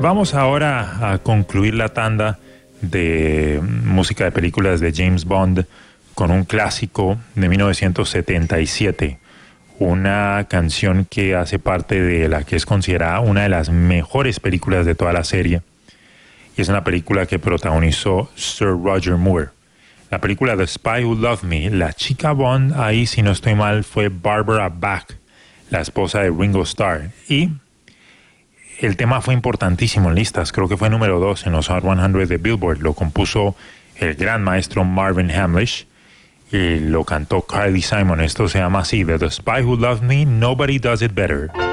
Vamos ahora a concluir la tanda de música de películas de James Bond con un clásico de 1977, una canción que hace parte de la que es considerada una de las mejores películas de toda la serie, y es una película que protagonizó Sir Roger Moore. La película The Spy Who Loved Me, la chica Bond ahí, si no estoy mal, fue Barbara Bach, la esposa de Ringo Starr, y el tema fue importantísimo en listas, creo que fue número 2 en los Hot 100 de Billboard. Lo compuso el gran maestro Marvin Hamlish y lo cantó Carly Simon. Esto se llama así: The Spy Who Loved Me, Nobody Does It Better.